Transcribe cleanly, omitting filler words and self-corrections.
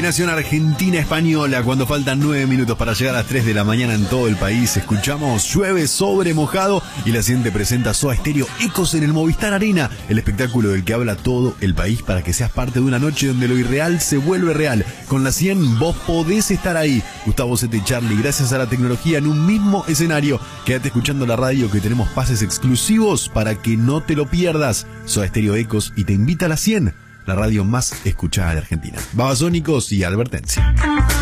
combinación argentina-española. Cuando faltan 9 minutos para llegar a las 3 de la mañana en todo el país, escuchamos Llueve sobre mojado y la siguiente presenta Soda Stereo Ecos en el Movistar Arena, el espectáculo del que habla todo el país para que seas parte de una noche donde lo irreal se vuelve real. Con la 100 vos podés estar ahí. Gustavo Zeta y Charlie, gracias a la tecnología en un mismo escenario. Quédate escuchando la radio que tenemos pases exclusivos para que no te lo pierdas. Soda Stereo Ecos y te invita a la 100. La radio más escuchada de Argentina. Babasónicos y advertencia.